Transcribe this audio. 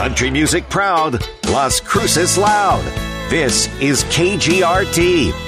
Country music proud, Las Cruces loud. This is KGRT,